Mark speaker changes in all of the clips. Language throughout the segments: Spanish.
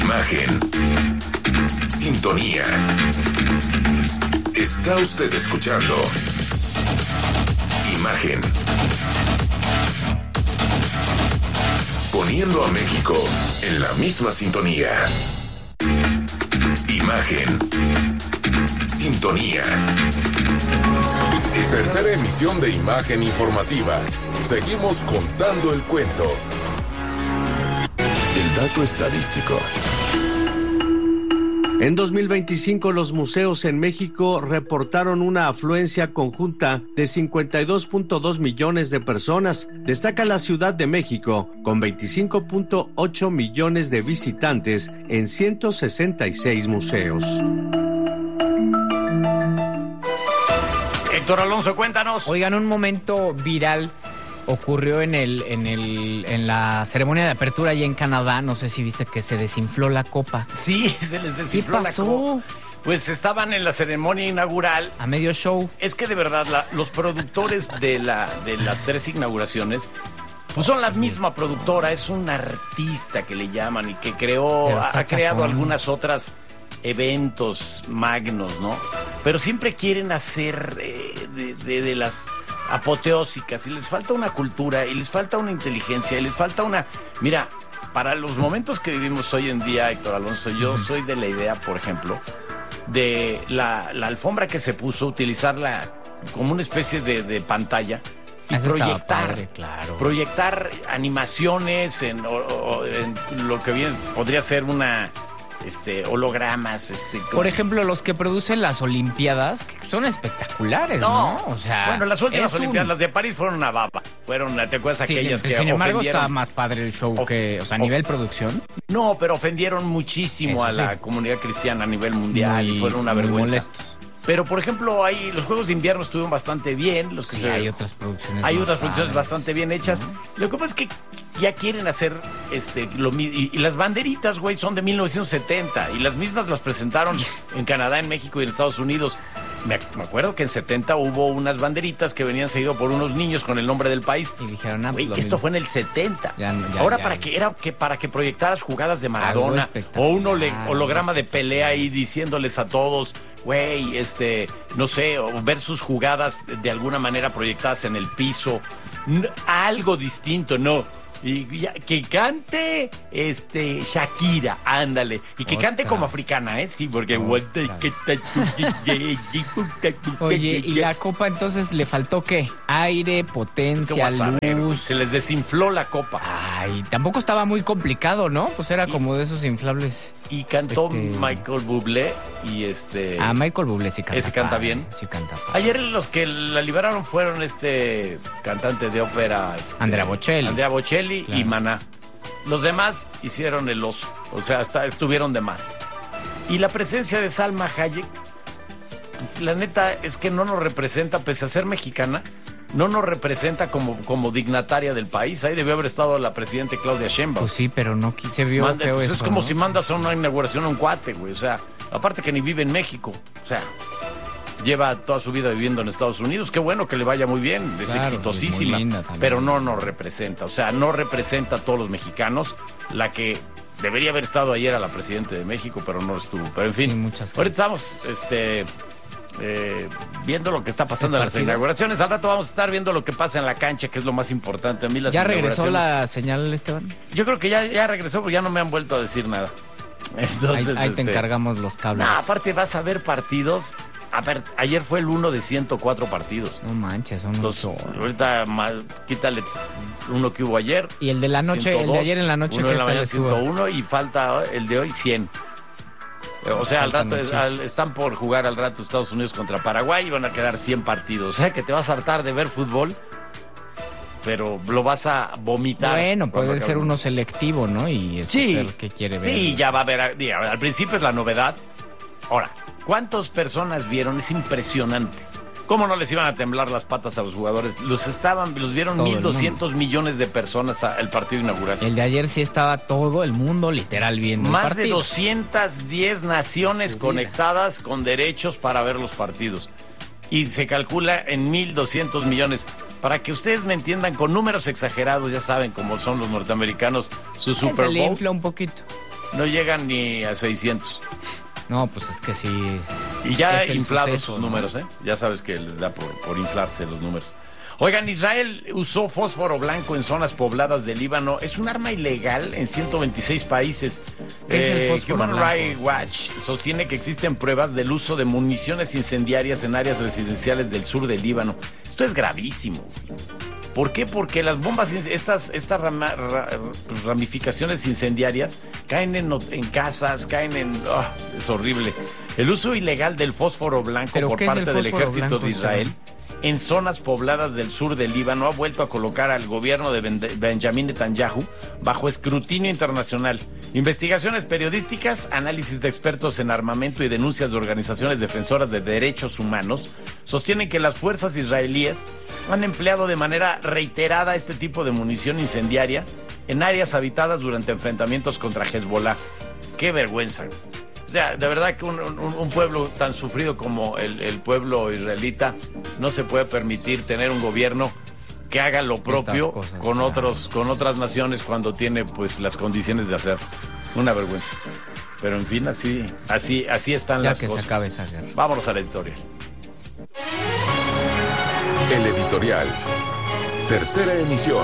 Speaker 1: Imagen. Sintonía. Está usted escuchando Imagen. Poniendo a México en la misma sintonía. Imagen. Sintonía. Tercera emisión de Imagen Informativa. Seguimos contando el cuento. El dato estadístico.
Speaker 2: En 2025, los museos en México reportaron una afluencia conjunta de 52.2 millones de personas. Destaca la Ciudad de México, con 25.8 millones de visitantes en 166 museos.
Speaker 3: Héctor Alonso, cuéntanos.
Speaker 4: Oigan, un momento viral ocurrió en la ceremonia de apertura allá en Canadá. No sé si viste que se desinfló la copa.
Speaker 3: Sí, se les desinfló la copa. Pues estaban en la ceremonia inaugural.
Speaker 4: A medio show.
Speaker 3: Es que de verdad, los productores de las 3 inauguraciones, pues son la misma productora. Es un artista que le llaman y que ha creado algunas otras eventos magnos, ¿no? Pero siempre quieren hacer de las apoteósicas, y les falta una cultura, y les falta una inteligencia, y les falta una... Mira, para los momentos que vivimos hoy en día, Héctor Alonso, yo soy de la idea, por ejemplo, de la alfombra que se puso, utilizarla como una especie de pantalla y proyectar animaciones en lo que bien podría ser una... hologramas,
Speaker 4: Por ejemplo, los que producen las Olimpiadas, que son espectaculares, ¿no? O sea,
Speaker 3: bueno, las últimas Olimpiadas, las de París fueron una baba. ¿Te acuerdas aquellas que
Speaker 4: sin embargo,
Speaker 3: ofendieron?
Speaker 4: está más padre el show a nivel producción.
Speaker 3: No, pero ofendieron muchísimo a la comunidad cristiana a nivel mundial y fueron una vergüenza.
Speaker 4: Molestos.
Speaker 3: Pero, por ejemplo, los Juegos de Invierno estuvieron bastante bien.
Speaker 4: Hay otras producciones.
Speaker 3: Hay otras producciones bastante bien hechas. Lo que pasa es que ya quieren hacer lo mismo. Y las banderitas, güey, son de 1970. Y las mismas las presentaron en Canadá, en México y en Estados Unidos. Me acuerdo que en 70 hubo unas banderitas que venían seguido por unos niños con el nombre del país.
Speaker 4: Y dijeron,
Speaker 3: güey, esto fue en el 70. Ahora, para que proyectaras jugadas de Maradona o un holograma de Pelé ahí diciéndoles a todos, güey, no sé, o ver sus jugadas de alguna manera proyectadas en el piso. Algo distinto, ¿no? Y que cante Shakira, ándale. Y que cante como africana, sí, porque...
Speaker 4: Oye, ¿y la copa entonces le faltó qué? Aire, potencia, luz.
Speaker 3: Se les desinfló la copa.
Speaker 4: Ay, tampoco estaba muy complicado, ¿no? Pues era como de esos inflables.
Speaker 3: Y cantó Michael Bublé y
Speaker 4: Michael Bublé sí canta.
Speaker 3: Ese canta bien.
Speaker 4: Sí canta.
Speaker 3: Ayer los que la liberaron fueron cantante de ópera,
Speaker 4: Andrea Bocelli.
Speaker 3: Claro. Y Maná. Los demás hicieron el oso. O sea, estuvieron de más. Y la presencia de Salma Hayek, la neta es que no nos representa, pese a ser mexicana, no nos representa como dignataria del país. Ahí debió haber estado la presidenta Claudia Sheinbaum.
Speaker 4: Pues sí, pero no se vio feo
Speaker 3: pues
Speaker 4: eso,
Speaker 3: es como
Speaker 4: ¿no?
Speaker 3: si mandas a una inauguración a un cuate, güey. O sea, aparte que ni vive en México. O sea, lleva toda su vida viviendo en Estados Unidos. Qué bueno que le vaya muy bien. Es exitosísima. Muy linda, pero no nos representa. O sea, no representa a todos los mexicanos. La que debería haber estado ayer a la presidenta de México, pero no estuvo. Pero en fin, ahorita estamos viendo lo que está pasando en las inauguraciones. Al rato vamos a estar viendo lo que pasa en la cancha, que es lo más importante. A mí las
Speaker 4: ¿Ya regresó la señal, Esteban?
Speaker 3: Yo creo que ya regresó, porque ya no me han vuelto a decir nada. Entonces,
Speaker 4: ahí te encargamos los cables.
Speaker 3: No, aparte vas a ver partidos. A ver, ayer fue el 1 de 104 partidos.
Speaker 4: No manches, son
Speaker 3: Entonces, ahorita quítale uno que hubo ayer.
Speaker 4: Y el de la noche,
Speaker 3: 102,
Speaker 4: el de ayer en la noche.
Speaker 3: Uno en la mañana 101 y falta el de hoy 100. O sea, al rato están por jugar al rato Estados Unidos contra Paraguay y van a quedar 100 partidos. O sea, que te vas a hartar de ver fútbol, pero lo vas a vomitar.
Speaker 4: Bueno, puede ser uno selectivo, ¿no? Y
Speaker 3: sí,
Speaker 4: que quiere ver.
Speaker 3: Sí, ya va a haber. Al principio es la novedad. Ahora, ¿cuántas personas vieron? Es impresionante. ¿Cómo no les iban a temblar las patas a los jugadores? Los vieron todo 1,200 millones de personas el partido inaugural.
Speaker 4: El de ayer sí estaba todo el mundo literal viendo el partido.
Speaker 3: Más de 210 naciones conectadas con derechos para ver los partidos. Y se calcula en 1,200 millones. Para que ustedes me entiendan, con números exagerados, ya saben cómo son los norteamericanos, su Super Bowl.
Speaker 4: Se le infla un poquito.
Speaker 3: no llegan ni a 600.
Speaker 4: No, pues es que sí.
Speaker 3: Y ya
Speaker 4: es
Speaker 3: inflados
Speaker 4: suceso,
Speaker 3: sus
Speaker 4: ¿no?
Speaker 3: números, ¿eh? Ya sabes que les da por inflarse los números. Oigan, Israel usó fósforo blanco en zonas pobladas del Líbano. Es un arma ilegal en 126 países.
Speaker 4: ¿Qué es el fósforo
Speaker 3: Human
Speaker 4: blanco?
Speaker 3: Rights Watch sostiene que existen pruebas del uso de municiones incendiarias en áreas residenciales del sur del Líbano. Esto es gravísimo. ¿Por qué? Porque las bombas, estas ramificaciones incendiarias caen en casas, caen en... es horrible. El uso ilegal del fósforo blanco por parte del ejército de Israel en zonas pobladas del sur del Líbano ha vuelto a colocar al gobierno de Benjamín Netanyahu bajo escrutinio internacional. Investigaciones periodísticas, análisis de expertos en armamento y denuncias de organizaciones defensoras de derechos humanos sostienen que las fuerzas israelíes han empleado de manera reiterada este tipo de munición incendiaria en áreas habitadas durante enfrentamientos contra Hezbollah. ¡Qué vergüenza! O sea, de verdad que un pueblo tan sufrido como el pueblo israelita no se puede permitir tener un gobierno que haga lo propio cosas, con otras naciones cuando tiene pues las condiciones de hacer. Una vergüenza. Pero en fin, así están las cosas. Ya que se acabe esa guerra. Vámonos al editorial.
Speaker 1: El editorial. Tercera emisión.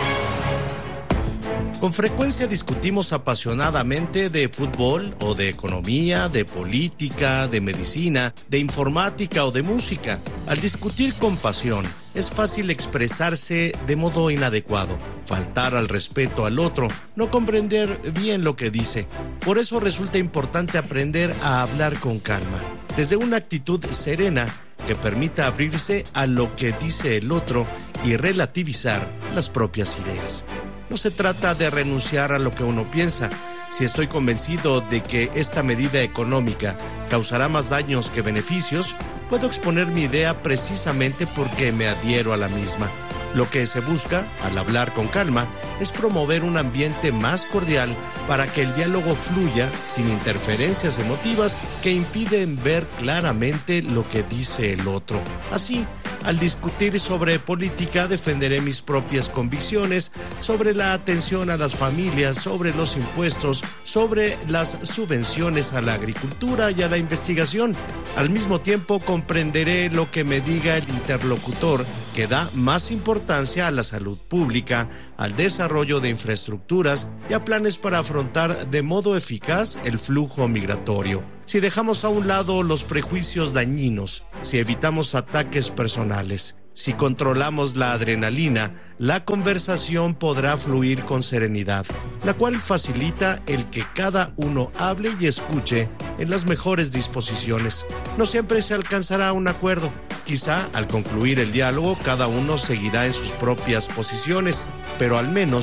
Speaker 2: Con frecuencia discutimos apasionadamente de fútbol o de economía, de política, de medicina, de informática o de música. Al discutir con pasión, es fácil expresarse de modo inadecuado, faltar al respeto al otro, no comprender bien lo que dice. Por eso resulta importante aprender a hablar con calma, desde una actitud serena que permita abrirse a lo que dice el otro y relativizar las propias ideas. No se trata de renunciar a lo que uno piensa. Si estoy convencido de que esta medida económica causará más daños que beneficios, puedo exponer mi idea precisamente porque me adhiero a la misma. Lo que se busca, al hablar con calma, es promover un ambiente más cordial para que el diálogo fluya sin interferencias emotivas que impiden ver claramente lo que dice el otro. Así, al discutir sobre política, defenderé mis propias convicciones sobre la atención a las familias, sobre los impuestos, sobre las subvenciones a la agricultura y a la investigación. Al mismo tiempo, comprenderé lo que me diga el interlocutor, que da más importancia a la salud pública, al desarrollo de infraestructuras y a planes para afrontar de modo eficaz el flujo migratorio. Si dejamos a un lado los prejuicios dañinos, si evitamos ataques personales, si controlamos la adrenalina, la conversación podrá fluir con serenidad, la cual facilita el que cada uno hable y escuche en las mejores disposiciones. No siempre se alcanzará un acuerdo. Quizá al concluir el diálogo cada uno seguirá en sus propias posiciones, pero al menos